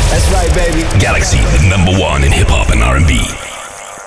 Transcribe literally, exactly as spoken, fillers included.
That's right, baby. Galaxy, the number one in hip hop and R and B.